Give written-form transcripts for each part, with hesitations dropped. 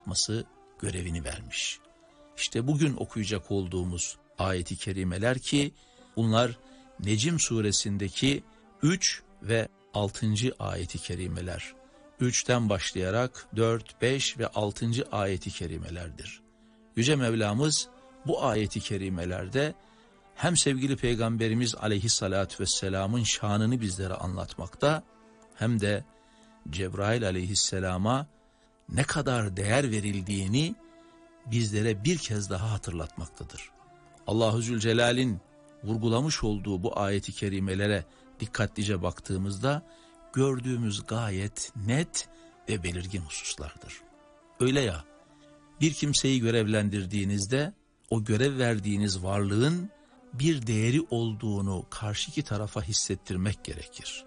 yapması görevini vermiş. İşte bugün okuyacak olduğumuz ayeti kerimeler ki bunlar Necm suresindeki 3 ve 6. ayeti kerimeler. 3'ten başlayarak 4, 5 ve 6. ayeti kerimelerdir. Yüce Mevlamız bu ayeti kerimelerde hem sevgili Peygamberimiz aleyhissalatü vesselamın şanını bizlere anlatmakta, hem de Cebrail aleyhisselama ne kadar değer verildiğini bizlere bir kez daha hatırlatmaktadır. Allah-u Zülcelal'in vurgulamış olduğu bu ayeti kerimelere dikkatlice baktığımızda gördüğümüz gayet net ve belirgin hususlardır. Öyle ya, bir kimseyi görevlendirdiğinizde o görev verdiğiniz varlığın bir değeri olduğunu karşıki tarafa hissettirmek gerekir.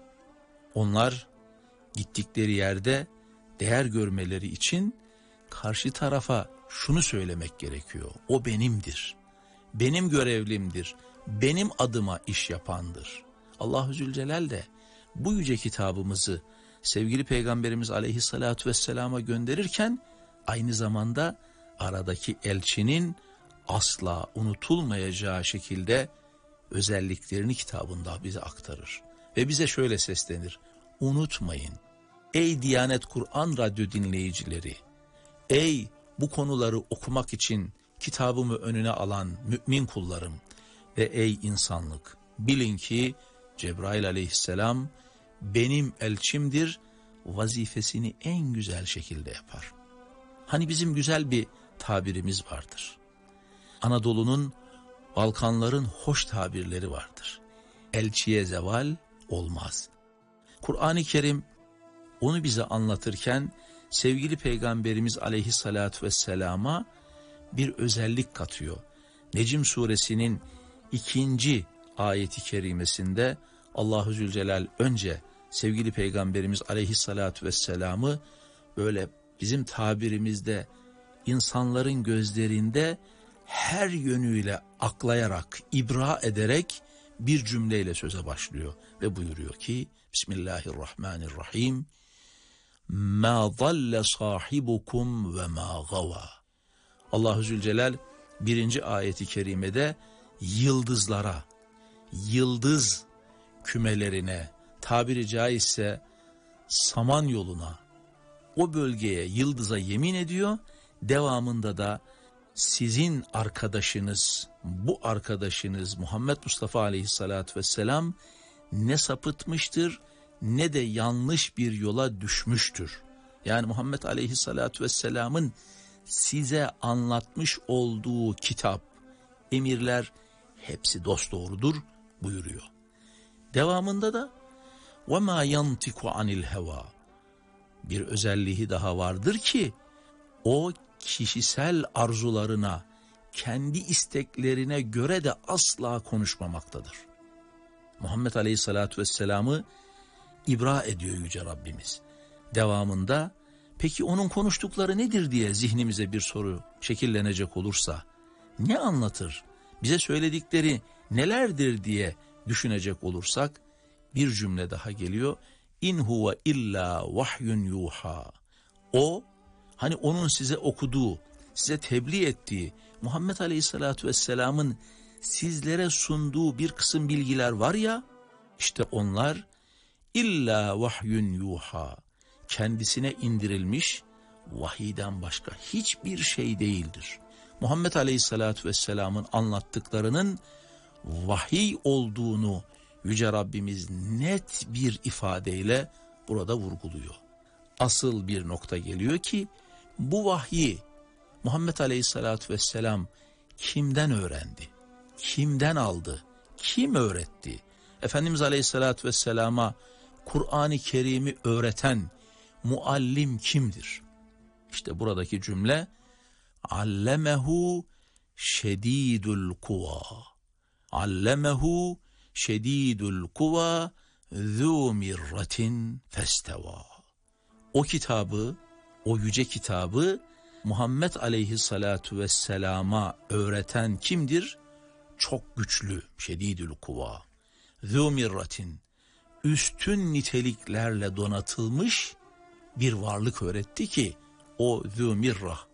Onlar gittikleri yerde değer görmeleri için karşı tarafa şunu söylemek gerekiyor: o benimdir, benim görevlimdir, benim adıma iş yapandır. Allah-u Zülcelal de bu yüce kitabımızı sevgili Peygamberimiz aleyhissalatu vesselama gönderirken aynı zamanda aradaki elçinin asla unutulmayacağı şekilde özelliklerini kitabında bize aktarır. Ve bize şöyle seslenir: unutmayın ey Diyanet Kur'an Radyo dinleyicileri, ey bu konuları okumak için kitabımı önüne alan mümin kullarım ve ey insanlık, bilin ki Cebrail aleyhisselam benim elçimdir, vazifesini en güzel şekilde yapar. Hani bizim güzel bir tabirimiz vardır. Anadolu'nun, Balkanların hoş tabirleri vardır. Elçiye zeval olmaz. Kur'an-ı Kerim onu bize anlatırken sevgili Peygamberimiz aleyhissalatu vesselama bir özellik katıyor. Necm suresinin 2. ayeti kerimesinde Allah-u Zülcelal önce sevgili Peygamberimiz aleyhissalatu vesselamı böyle bizim tabirimizde insanların gözlerinde her yönüyle aklayarak, ibra ederek bir cümleyle söze başlıyor ve buyuruyor ki Bismillahirrahmanirrahim. مَا ضَلَّ صَاحِبُكُمْ وَمَا غَوَى. Allah-u Zülcelal 1. ayeti kerimede yıldızlara, yıldız kümelerine, tabiri caizse Samanyolu'na, o bölgeye, yıldıza yemin ediyor. Devamında da sizin arkadaşınız, bu arkadaşınız Muhammed Mustafa aleyhissalatü vesselam ne sapıtmıştır ne de yanlış bir yola düşmüştür. Yani Muhammed aleyhissalatü vesselamın size anlatmış olduğu kitap, emirler hepsi dosdoğrudur buyuruyor. Devamında da وَمَا يَنْتِكُ عَنِ الْهَوَى. Bir özelliği daha vardır ki o kişisel arzularına, kendi isteklerine göre de asla konuşmamaktadır. Muhammed Aleyhisselatü Vesselam'ı ibra ediyor Yüce Rabbimiz. Devamında peki onun konuştukları nedir diye zihnimize bir soru şekillenecek olursa ne anlatır? Bize söyledikleri nelerdir diye düşünecek olursak bir cümle daha geliyor. İn huve illa vahyun yuha. O, hani onun size okuduğu, size tebliğ ettiği Muhammed Aleyhisselatü Vesselam'ın sizlere sunduğu bir kısım bilgiler var ya, işte onlar illa vahyun yuha, kendisine indirilmiş vahiyden başka hiçbir şey değildir. Muhammed Aleyhisselatü Vesselam'ın anlattıklarının vahiy olduğunu Yüce Rabbimiz net bir ifadeyle burada vurguluyor. Asıl bir nokta geliyor ki bu vahyi Muhammed Aleyhisselatü Vesselam kimden öğrendi? Kimden aldı? Kim öğretti? Efendimiz Aleyhisselatü Vesselam'a Kur'an-ı Kerim'i öğreten muallim kimdir? İşte buradaki cümle Allemehu şedidul kuva. Allemehu şedidul kuva zû mirratin festeva. O kitabı, o yüce kitabı Muhammed Aleyhissalatu Vesselam'a öğreten kimdir? Çok güçlü, şedidül kuva, zû mirratin, üstün niteliklerle donatılmış bir varlık öğretti ki O zü mirrah,